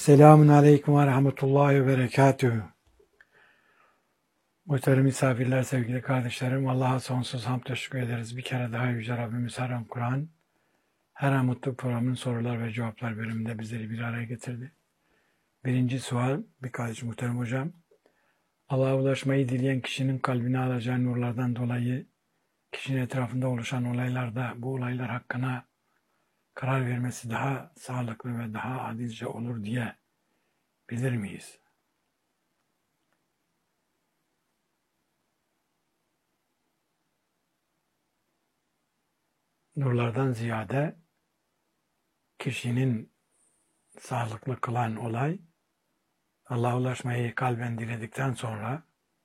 Selamun Aleyküm ve Rahmetullahi ve Berekatühü. Muhterem misafirler, sevgili kardeşlerim, Allah'a sonsuz hamd teşekkür ederiz. Bir kere daha Yüce Rabbimiz her an Kur'an, her an Mutlu programının sorular ve cevaplar bölümünde bizleri bir araya getirdi. Birinci sual, bir kardeş muhterem hocam. Allah'a ulaşmayı dileyen kişinin kalbine alacağı nurlardan dolayı kişinin etrafında oluşan olaylarda bu olaylar hakkında karar vermesi daha sağlıklı ve daha adilce olur diye bilir miyiz? Nurlardan ziyade kişinin sağlıklı kılan olay, Allah'a ulaşmayı kalben diledikten sonra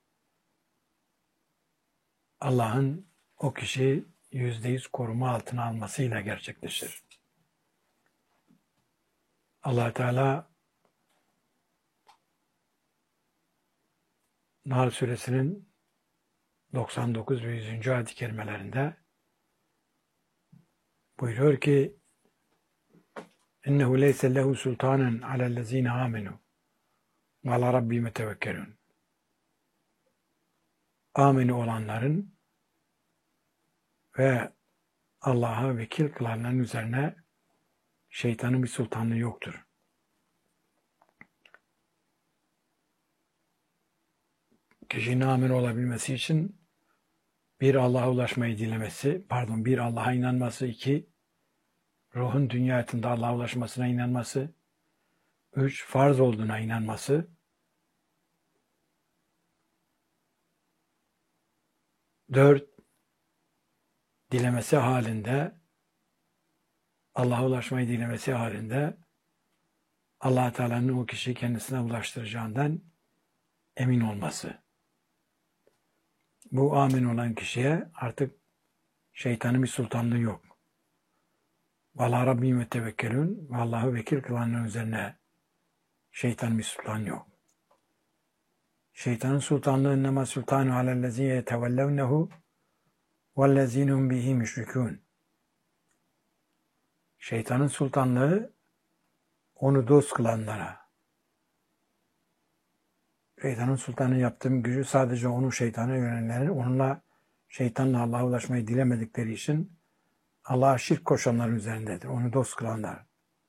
Allah'ın o kişiyi %100 koruma altına almasıyla gerçekleşir. Allah Teala Nahl Suresinin 99 ve 100. ayet-i kerimelerinde buyuruyor ki İnnehu leyse lehu sultanen alellezine amenu ve ala rabbime tevekkelun. Aminu olanların ve Allah'a vekil kılanların üzerine şeytanın bir sultanlığı yoktur. Kişinin amin olabilmesi için bir Allah'a ulaşmayı dilemesi, bir Allah'a inanması, iki ruhun dünya hayatında Allah'a ulaşmasına inanması, üç farz olduğuna inanması, dört dilemesi halinde, Allah'a ulaşmayı dilemesi halinde Allah Teala'nın o kişiyi kendisine ulaştıracağından emin olması. Bu amin olan kişiye artık şeytanın bir sultanlığı yok. Valla Rabbime tevekkelün ve Allah'ı vekil kılanların üzerine şeytanın bir sultanı yok. Şeytanın sultanlığı innema sultanu alellezine yetevellevnehu vellezinehum bihi müşrikûn. Şeytanın sultanlığı onu dost kılanlara. Şeytanın sultanı yaptığım gücü sadece onun şeytana yönelenlerin, şeytanla Allah'a ulaşmayı dilemedikleri için Allah'a şirk koşanların üzerindedir. Onu dost kılanlar.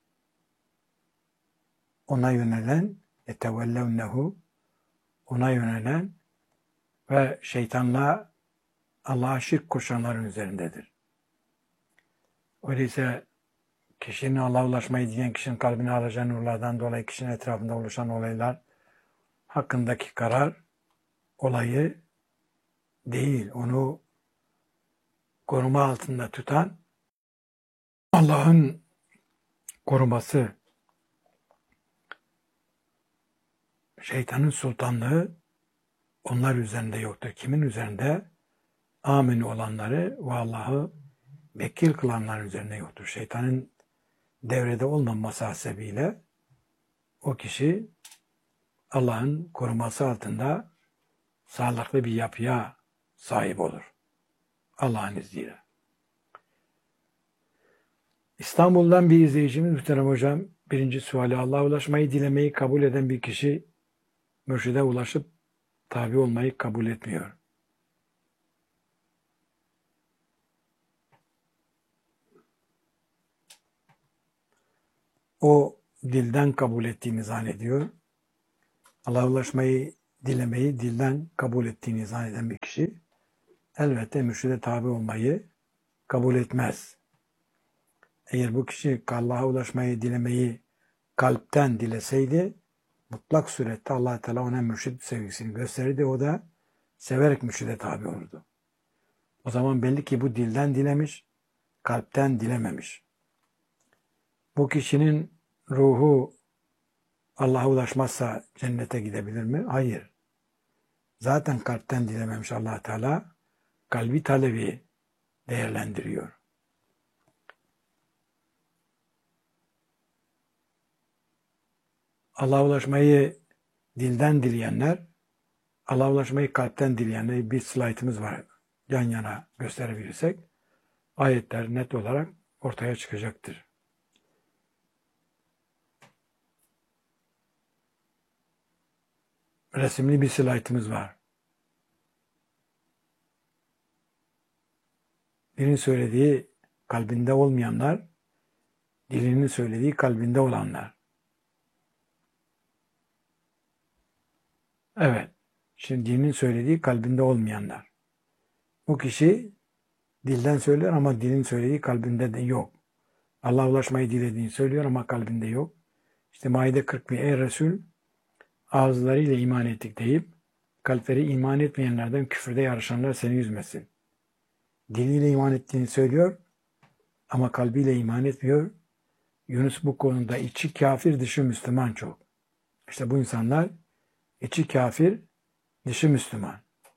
Ona yönelen, etevellevnehu, ona yönelen ve şeytanla Allah'a şirk koşanların üzerindedir. Öyleyse kişinin Allah'a ulaşmayı dileyen kişinin kalbine alacağı nurlardan dolayı kişinin etrafında oluşan olaylar hakkındaki karar olayı değil, onu koruma altında tutan Allah'ın koruması, şeytanın sultanlığı onlar üzerinde yoktur. Kimin üzerinde? Amin olanları ve Allah'ı vekil kılanların üzerinde yoktur. Şeytanın devrede olmaması hasebiyle o kişi Allah'ın koruması altında sağlıklı bir yapıya sahip olur. Allah'ın izniyle. İstanbul'dan bir izleyicimiz muhterem hocam, birinci suali, Allah'a ulaşmayı dilemeyi kabul eden bir kişi mürşide ulaşıp tabi olmayı kabul etmiyor. O dilden kabul ettiğini zannediyor. Allah'a ulaşmayı dilemeyi dilden kabul ettiğini zanneden bir kişi elbette mürşide tabi olmayı kabul etmez. Eğer bu kişi Allah'a ulaşmayı dilemeyi kalpten dileseydi mutlak surette Allah Teala ona mürşid sevgisini gösterirdi. O da severek mürşide tabi olurdu. O zaman belli ki bu dilden dilemiş, kalpten dilememiş. Bu kişinin ruhu Allah'a ulaşmazsa cennete gidebilir mi? Hayır. Zaten kalpten dilememiş Allah Teala, kalbi talebi değerlendiriyor. Allah'a ulaşmayı dilden dileyenler, Allah'a ulaşmayı kalpten dileyenler, bir slaytımız var, yan yana gösterebilirsek, ayetler net olarak ortaya çıkacaktır. resimli bir slaytımız var. Birinin söylediği kalbinde olmayanlar, dilinin söylediği kalbinde olanlar. Evet. Şimdi dilinin söylediği kalbinde olmayanlar. Bu kişi dilden söyler ama dilin söylediği kalbinde de yok. Allah'a ulaşmayı dilediğini söylüyor ama kalbinde yok. İşte Maide 41, ey Resul, ağızlarıyla iman ettik deyip kalpleri iman etmeyenlerden küfürde yarışanlar seni üzmesin. Diliyle iman ettiğini söylüyor ama kalbiyle iman etmiyor. Yunus bu konuda içi kafir dışı Müslüman çok. İşte bu insanlar içi kafir dışı Müslüman.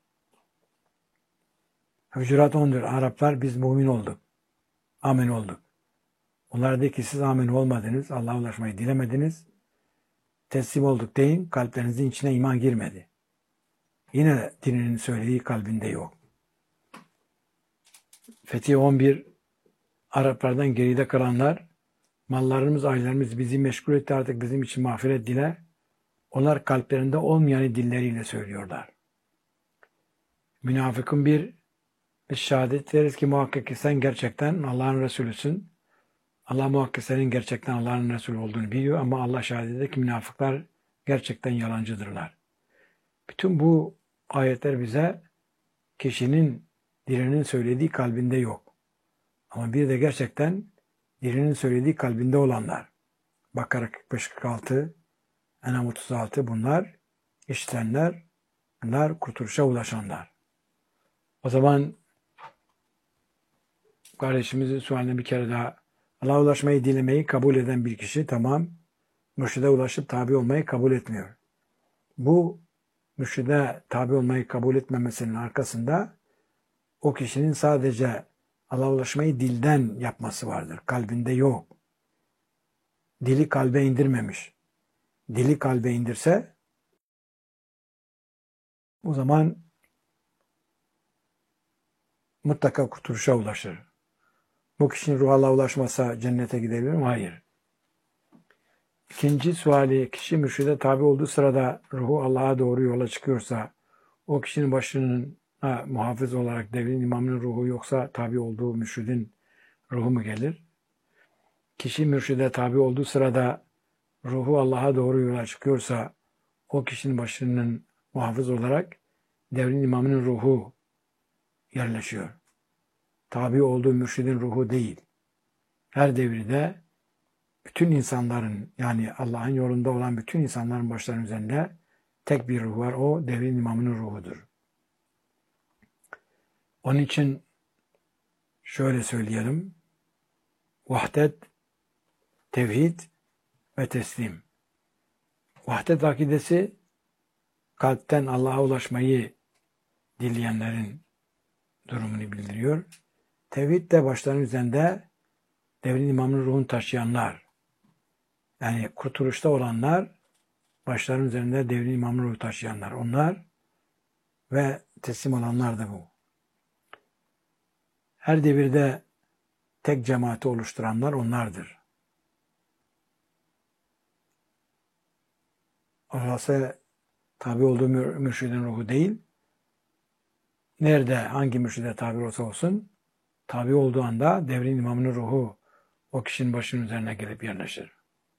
Hucurat 10'dur. Araplar biz mümin olduk. Amin olduk. Onlar de ki siz amin olmadınız. Allah'a ulaşmayı dilemediniz. Teslim olduk deyin. Kalplerinizin içine iman girmedi. Yine de dininin söylediği kalbinde yok. Fetih 11, Araplardan geride kalanlar, mallarımız, ailelerimiz bizi meşgul etti, artık bizim için mağfiret dile. Onlar kalplerinde olmayanı dilleriyle söylüyorlar. Münafıkın biz şehadet veririz ki muhakkak ki sen gerçekten Allah'ın Resulüsün. Allah muhakkak senin gerçekten Allah'ın Resulü olduğunu biliyor ama Allah şehadet eder ki münafıklar gerçekten yalancıdırlar. Bütün bu ayetler bize kişinin dilinin söylediği kalbinde yok. Ama bir de gerçekten dilinin söylediği kalbinde olanlar. Bakara 45-46, Enam 36 bunlar işitenler, bunlar kurtuluşa ulaşanlar. O zaman kardeşimizin sualine bir kere daha, Allah'a ulaşmayı dilemeyi kabul eden bir kişi tamam, mürşide ulaşıp tabi olmayı kabul etmiyor. Bu mürşide tabi olmayı kabul etmemesinin arkasında o kişinin sadece Allah'a ulaşmayı dilden yapması vardır. Kalbinde yok. Dili kalbe indirmemiş. Dili kalbe indirse o zaman mutlaka kurtuluşa ulaşır. Bu kişinin ruh Allah'a ulaşmasa cennete gidebilir mi? Hayır. İkinci suali, kişi mürşide tabi olduğu sırada ruhu Allah'a doğru yola çıkıyorsa o kişinin başının muhafız olarak devrin imamının ruhu yoksa tabi olduğu mürşidin ruhu mu gelir? Kişi mürşide tabi olduğu sırada ruhu Allah'a doğru yola çıkıyorsa o kişinin başının muhafız olarak devrin imamının ruhu yerleşiyor. Tabi olduğu mürşidin ruhu değil. Her devirde bütün insanların, yani Allah'ın yolunda olan bütün insanların başlarının üzerinde tek bir ruh var. O devrin imamının ruhudur. Onun için şöyle söyleyelim. Vahdet, tevhid ve teslim. Vahdet akidesi kalpten Allah'a ulaşmayı dileyenlerin durumunu bildiriyor. Tevhid de başlarının üzerinde devrin imamının ruhunu taşıyanlar. Yani kurtuluşta olanlar, başlarının üzerinde devrin imamının ruhu taşıyanlar. Onlar ve teslim olanlar da bu. Her devirde tek cemaati oluşturanlar onlardır. Allah'a tabi olduğu mürşidin ruhu değil, nerede, hangi mürşide tabi olsa olsun, tabi olduğu anda devrin imamının ruhu o kişinin başının üzerine gelip yerleşir.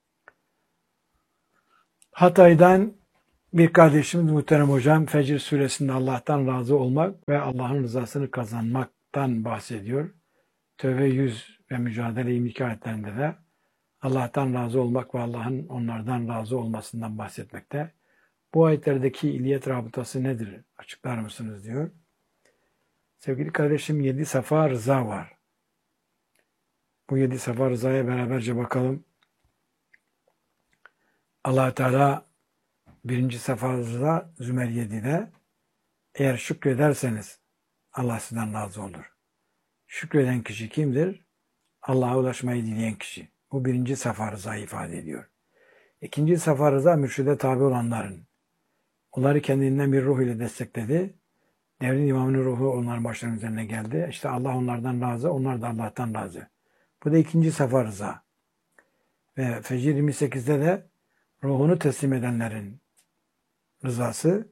Hatay'dan bir kardeşimiz, muhterem hocam, Fecr suresinde Allah'tan razı olmak ve Allah'ın rızasını kazanmaktan bahsediyor. Tövbe 100 ve Mücadele 22 ayetlerinde de Allah'tan razı olmak ve Allah'ın onlardan razı olmasından bahsetmekte. Bu ayetlerdeki illiyet rabıtası nedir? Açıklar mısınız diyor. Sevgili kardeşim, 7 safa rıza var. Bu 7 safa rızaya beraberce bakalım. Allah Teala 1. safa rıza Zümer 7'de eğer şükrederseniz Allah sizden razı olur. Şükreden kişi kimdir? Allah'a ulaşmayı dileyen kişi. Bu 1. safa rızayı ifade ediyor. 2. safa rıza mürşide tabi olanların. Onları kendinden bir ruh ile destekledi. Devrin imamının ruhu onların başlarının üzerine geldi. İşte Allah onlardan razı, onlar da Allah'tan razı. Bu da 2. safa rıza. Ve Fecr 28'de de ruhunu teslim edenlerin rızası,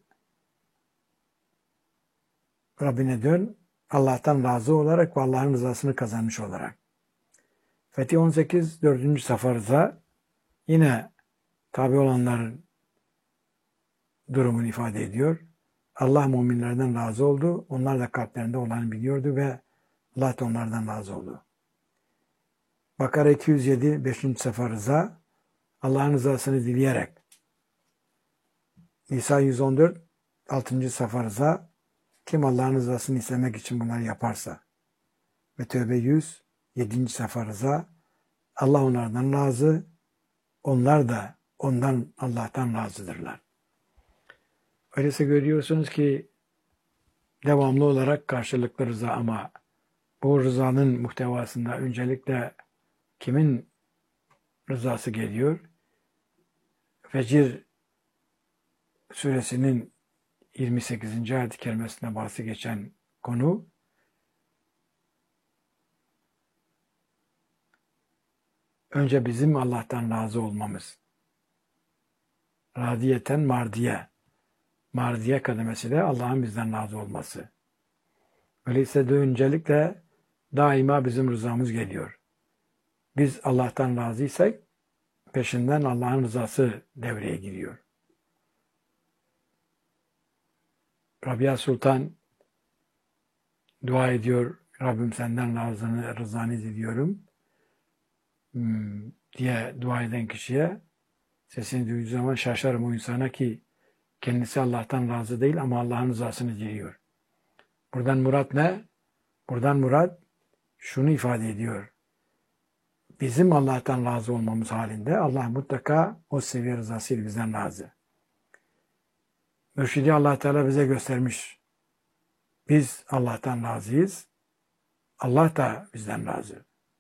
Rabbine dön, Allah'tan razı olarak ve Allah'ın rızasını kazanmış olarak. Fetih 18, 4. sayfa rıza, yine tabi olanların durumunu ifade ediyor. Allah müminlerden razı oldu, onlar da kalplerinde olanı biliyordu ve Allah da onlardan razı oldu. Bakara 207, 5. sayfa rıza, Allah'ın rızasını dileyerek. İsa 114, 6. sayfa rıza, kim Allah'ın rızasını istemek için bunları yaparsa. Ve Tövbe 100, 7. sayfa rıza, Allah onlardan razı, onlar da ondan, Allah'tan razıdırlar. Öyleyse görüyorsunuz ki devamlı olarak karşılıklı rıza, ama bu rızanın muhtevasında öncelikle kimin rızası geliyor? Fecir suresinin 28. ayet-i kerimesinde bahsi geçen konu, önce bizim Allah'tan razı olmamız. Radiyeten mardiye. Mardiye kademesi de Allah'ın bizden razı olması. Öyleyse de öncelikle daima bizim rızamız geliyor. Biz Allah'tan razıysak peşinden Allah'ın rızası devreye giriyor. Rabia Sultan dua ediyor. Rabbim senden rızanı diliyorum diye dua eden kişiye sesini duyduğu zaman şaşarım o insana ki kendisi Allah'tan razı değil ama Allah'ın rızasını diliyor. Buradan murat ne? Buradan murat şunu ifade ediyor. Bizim Allah'tan razı olmamız halinde Allah mutlaka o seviye rızasıyla bizden razı. Mürşidi Allah Teala bize göstermiş. Biz Allah'tan razıyız. Allah da bizden razı.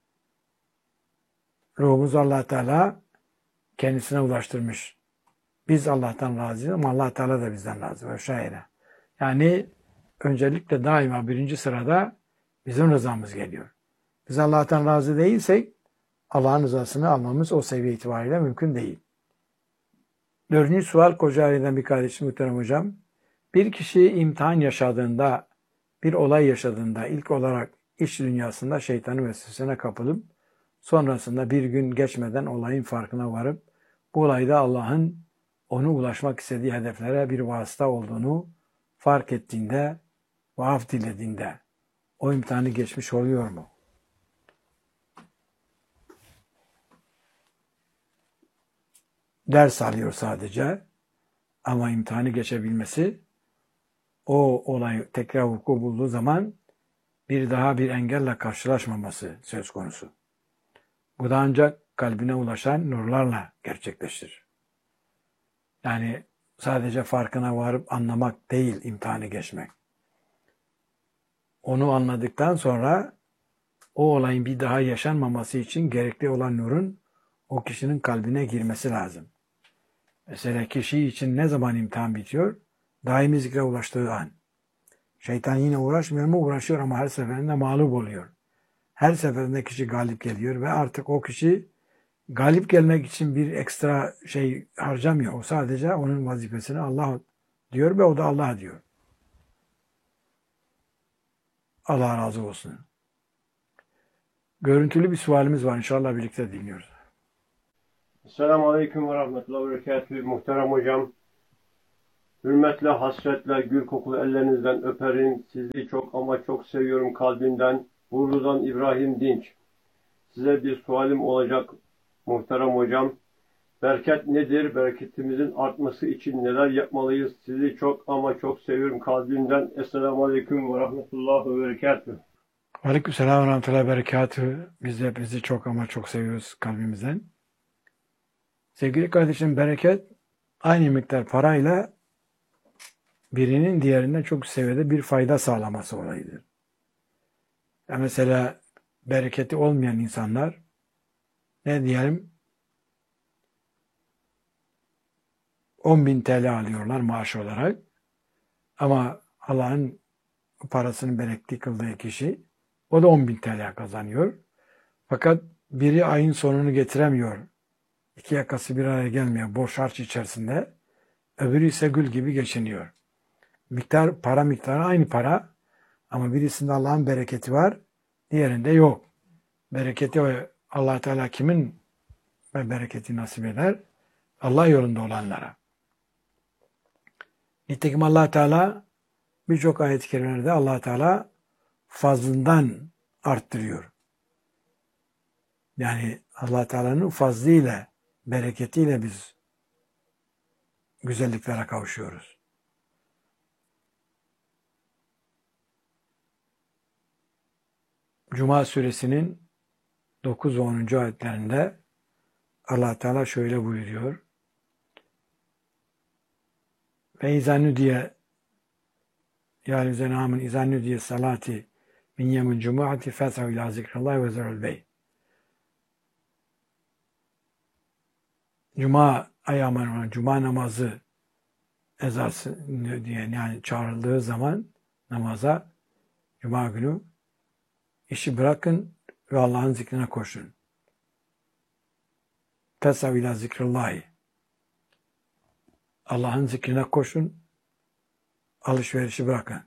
Ruhumuzu Allah Teala kendisine ulaştırmış. Biz Allah'tan razıyız ama Allah Teala da bizden razı. Ve şaire. Yani öncelikle daima birinci sırada bizim rızamız geliyor. Biz Allah'tan razı değilsek Allah'ın rızasını almamız o seviye itibariyle mümkün değil. 4. sual Kocaeli'den bir kardeşim muhterem hocam. Bir kişi imtihan yaşadığında, bir olay yaşadığında ilk olarak iç dünyasında şeytanın vesvesesine kapılıp sonrasında bir gün geçmeden olayın farkına varıp bu olayda Allah'ın onu ulaşmak istediği hedeflere bir vasıta olduğunu fark ettiğinde ve af dilediğinde o imtihanı geçmiş oluyor mu? Ders alıyor sadece ama imtihanı geçebilmesi, o olay tekrar vuku bulduğu zaman bir daha bir engelle karşılaşmaması söz konusu. Bu da ancak kalbine ulaşan nurlarla gerçekleşir. Yani sadece farkına varıp anlamak değil imtihanı geçmek. Onu anladıktan sonra o olayın bir daha yaşanmaması için gerekli olan nurun o kişinin kalbine girmesi lazım. Mesela kişi için ne zaman imtihan bitiyor? Daimi zikre ulaştığı an. Şeytan yine uğraşmıyor mu? Uğraşıyor ama her seferinde mağlup oluyor. Her seferinde kişi galip geliyor ve artık o kişi galip gelmek için bir ekstra şey harcamıyor. O sadece onun vazifesini Allah diyor ve o da Allah diyor. Allah razı olsun. Görüntülü bir sualimiz var. İnşallah birlikte dinliyoruz. Esselamu Aleyküm ve Rahmetullahi ve Berekatühü. Muhterem hocam, hürmetle, hasretle, gül kokulu ellerinizden öperim. Sizi çok ama çok seviyorum kalbimden. Burdu'dan İbrahim Dinç. Size bir sualim olacak muhterem hocam. Bereket nedir? Bereketimizin artması için neler yapmalıyız? Sizi çok ama çok seviyorum kalbimden. Esselamu Aleyküm ve Rahmetullahi ve Berekatühü. Aleykümselam ve Rahmetullahi ve Berekatühü. Biz de hepinizi çok ama çok seviyoruz kalbimizden. Sevgili kardeşim, bereket aynı miktar parayla birinin diğerinden çok seviyede bir fayda sağlaması olayıdır. Yani mesela bereketi olmayan insanlar ne diyelim 10.000 TL alıyorlar maaş olarak ama Allah'ın parasını bereketli kıldığı kişi o da 10.000 TL kazanıyor. Fakat biri ayın sonunu getiremiyor. İki yakası bir araya gelmiyor. Borç harç içerisinde. Öbürü ise gül gibi geçiniyor. Para miktarı aynı para ama birisinde Allah'ın bereketi var, diğerinde yok. Bereketi Allah Teala kimin bereketi nasip eder? Allah yolunda olanlara. Nitekim Allah Teala birçok ayet-i kerimelerde Allah Teala fazlından arttırıyor. Yani Allah Teala'nın fazlıyla, bereketiyle biz güzelliklere kavuşuyoruz. Cuma suresinin 9 ve 10. ayetlerinde Allah Teala şöyle buyuruyor. Ve izanü diye ya lüzenâmin izanü diye salati min yemin cumuati fes'u ila zikrillahi ve zerul bey. Cuma ayağman olan cuma namazı ezası diye yani çağrıldığı zaman namaza cuma günü işi bırakın ve Allah'ın zikrine koşun. Fes'u ila zikrillahi. Allah'ın zikrine koşun, alışverişi bırakın.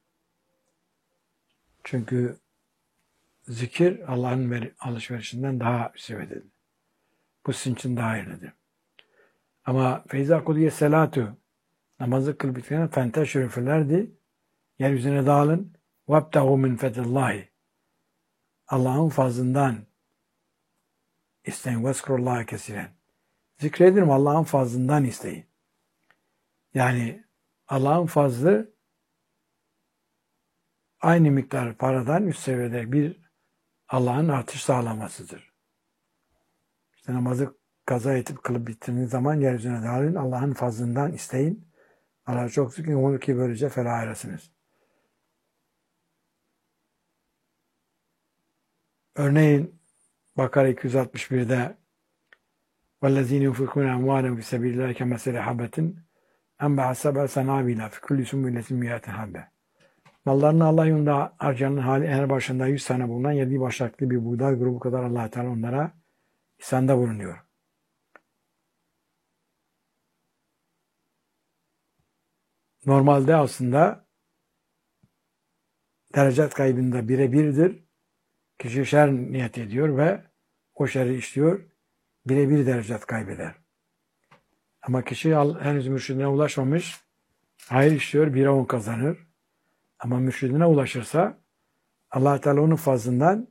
Çünkü zikir Allah'ın alışverişinden daha sebebidir. Bu sizin için daha hayırlıdır. Ama feyza kudiye selatu namazı kıl bittiğinde fenteşürü fillerdi. Yeryüzüne dağılın. Vebtehu min fetillahi. Allah'ın fazlından isteyin. Vezkurullahi kesiren. Zikredin Allah'ın fazlından isteyin. Yani Allah'ın fazlı aynı miktar paradan üst seviyede bir Allah'ın artış sağlamasıdır. İşte namazı kaza edip kılıp bitirdiğiniz zaman yeryüzüne dağılın. Allah'ın fazlından isteyin. Allah'a çok zikrin umulur ki böylece felah eresiniz. Örneğin Bakara 261'de وَالَّذ۪ينَ يُنْفِقُونَ اَمْوَالًا فِي سَبِيلِ اللّٰهِ كَمَثَلِ حَبَّةٍ اَنْبَعَ سَبْعَ سَنَابِلَ فِي كُلِّ سُنبُلَةٍ مِائَةُ حَبَّةٍ. Mallarını Allah yolunda harcayanın hali her başında 100 tane bulunan 7 başaklı bir buğday grubu kadar Allah Teala onlara ihsanda bulunuyor. Normalde aslında derecat kaybında birebirdir. Kişi şer niyet ediyor ve o şerri işliyor. Birebir derecat kaybeder. Ama kişi henüz mürşidine ulaşmamış, hayır işliyor, 1'e 10 kazanır. Ama mürşidine ulaşırsa Allah Teala onun fazlından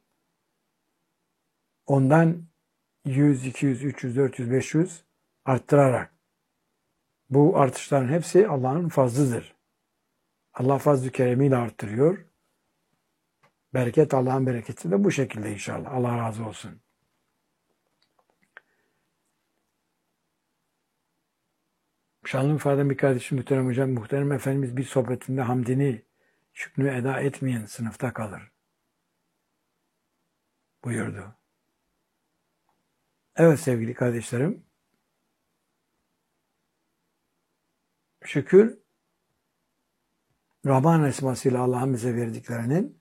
ondan 100, 200, 300, 400, 500 arttırarak bu artışların hepsi Allah'ın fazlıdır. Allah fazl-ı keremiyle arttırıyor. Bereket Allah'ın bereketi de bu şekilde inşallah. Allah razı olsun. Şanlı ifade bir kardeşim muhterem hocam, muhterem efendimiz bir sohbetinde hamdini, şükrünü eda etmeyen sınıfta kalır buyurdu. Evet sevgili kardeşlerim, şükür Rahman esmasıyla Allah'ın bize verdiklerinin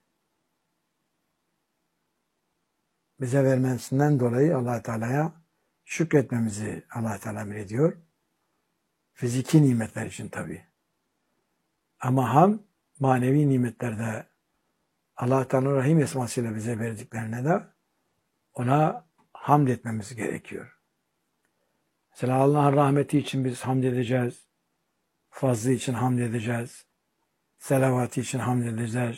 bize vermesinden dolayı Allah Teala'ya şükretmemizi Allah Teala emrediyor. Fiziki nimetler için tabii. Ama manevi nimetlerde Allah Teala Rahim esmasıyla bize verdiklerine de ona hamd etmemiz gerekiyor. Mesela Allah'ın rahmeti için biz hamd edeceğiz. Fazlı için hamd edeceğiz. Selavatı için hamd edeceğiz.